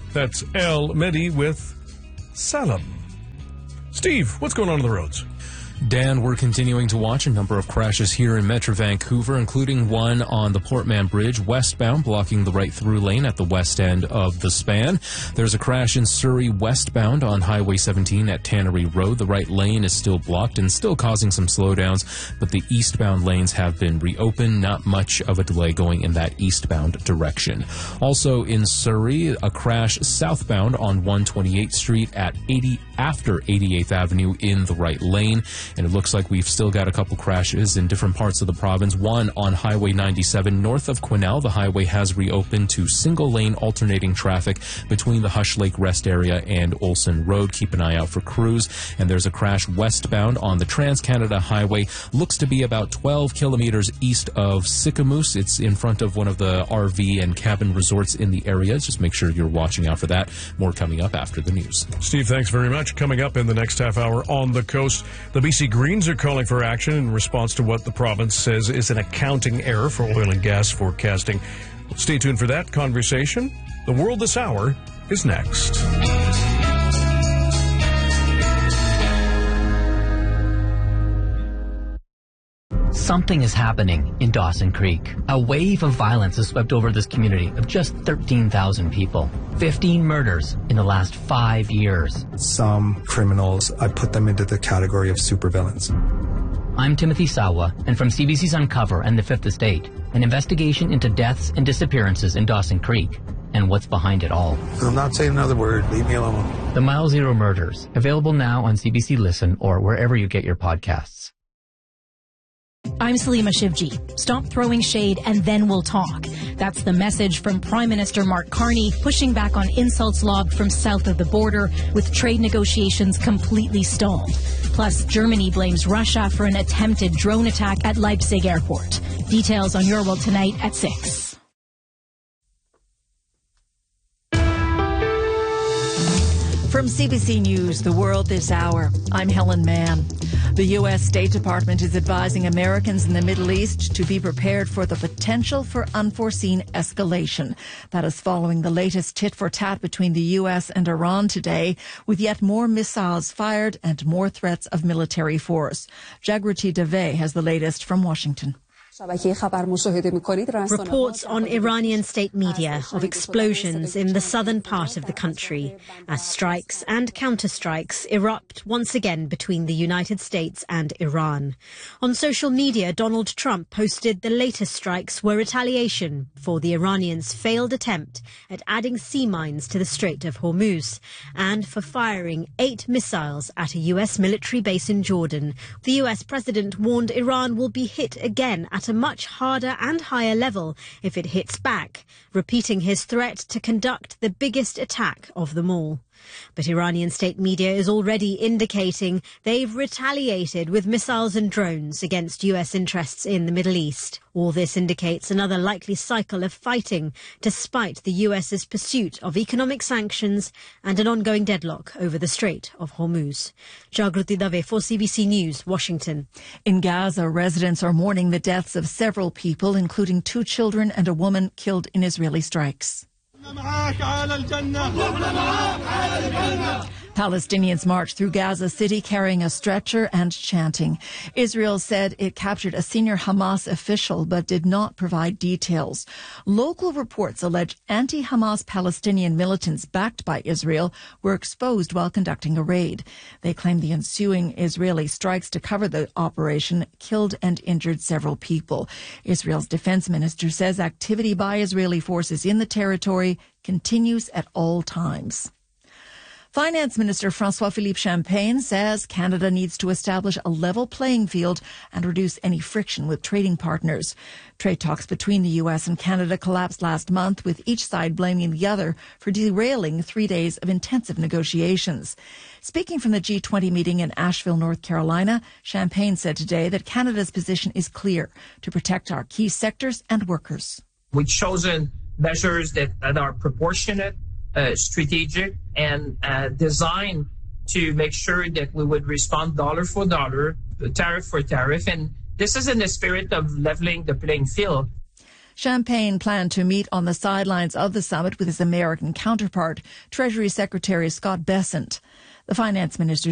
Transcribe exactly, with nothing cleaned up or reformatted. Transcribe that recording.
That's El Medi with Salam. Steve, what's going on on the roads? Dan, we're continuing to watch a number of crashes here in Metro Vancouver, including one on the Portman Bridge westbound, blocking the right through lane at the west end of the span. There's a crash in Surrey westbound on Highway seventeen at Tannery Road. The right lane is still blocked and still causing some slowdowns, but the eastbound lanes have been reopened. Not much of a delay going in that eastbound direction. Also in Surrey, a crash southbound on one twenty-eighth Street at eighty after eighty-eighth Avenue in the right lane. And it looks like we've still got a couple crashes in different parts of the province. One on Highway ninety-seven north of Quesnel. The highway has reopened to single-lane alternating traffic between the Hush Lake Rest area and Olson Road. Keep an eye out for crews. And there's a crash westbound on the Trans-Canada Highway. Looks to be about twelve kilometers east of Sicamous. It's in front of one of the R V and cabin resorts in the area. Just make sure you're watching out for that. More coming up after the news. Steve, thanks very much. Coming up in the next half hour on the coast, the B C Greens are calling for action in response to what the province says is an accounting error for oil and gas forecasting. Stay tuned for that conversation. The World This Hour is next. Something is happening in Dawson Creek. A wave of violence has swept over this community of just thirteen thousand people. fifteen murders in the last five years. Some criminals, I put them into the category of supervillains. I'm Timothy Sawa, and from C B C's Uncover and The Fifth Estate, an investigation into deaths and disappearances in Dawson Creek and what's behind it all. I'm not saying another word. Leave me alone. The Mile Zero Murders, available now on C B C Listen or wherever you get your podcasts. I'm Salima Shivji. Stop throwing shade and then we'll talk. That's the message from Prime Minister Mark Carney, pushing back on insults lobbed from south of the border, with trade negotiations completely stalled. Plus, Germany blames Russia for an attempted drone attack at Leipzig airport. Details on Your World Tonight at six. From C B C News, The World This Hour, I'm Helen Mann. The U S State Department is advising Americans in the Middle East to be prepared for the potential for unforeseen escalation. That is following the latest tit-for-tat between the U S and Iran today, with yet more missiles fired and more threats of military force. Jagriti Dave has the latest from Washington. Reports on Iranian state media of explosions in the southern part of the country as strikes and counterstrikes erupt once again between the United States and Iran. On social media, Donald Trump posted the latest strikes were retaliation for the Iranians' failed attempt at adding sea mines to the Strait of Hormuz and for firing eight missiles at a U S military base in Jordan. The U S president warned Iran will be hit again at a much harder and higher level if it hits back, repeating his threat to conduct the biggest attack of them all. But Iranian state media is already indicating they've retaliated with missiles and drones against U S interests in the Middle East. All this indicates another likely cycle of fighting, despite the U S's pursuit of economic sanctions and an ongoing deadlock over the Strait of Hormuz. Jagriti Dave for C B C News, Washington. In Gaza, residents are mourning the deaths of several people, including two children and a woman killed in Israeli strikes. Palestinians marched through Gaza City carrying a stretcher and chanting. Israel said it captured a senior Hamas official but did not provide details. Local reports allege anti-Hamas Palestinian militants backed by Israel were exposed while conducting a raid. They claim the ensuing Israeli strikes to cover the operation killed and injured several people. Israel's defense minister says activity by Israeli forces in the territory continues at all times. Finance Minister François-Philippe Champagne says Canada needs to establish a level playing field and reduce any friction with trading partners. Trade talks between the U S and Canada collapsed last month, with each side blaming the other for derailing three days of intensive negotiations. Speaking from the G twenty meeting in Asheville, North Carolina, Champagne said today that Canada's position is clear: to protect our key sectors and workers. We've chosen measures that, that are proportionate, Uh, strategic, and uh, designed to make sure that we would respond dollar for dollar, tariff for tariff. And this is in the spirit of leveling the playing field. Champagne planned to meet on the sidelines of the summit with his American counterpart, Treasury Secretary Scott Bessent. The finance minister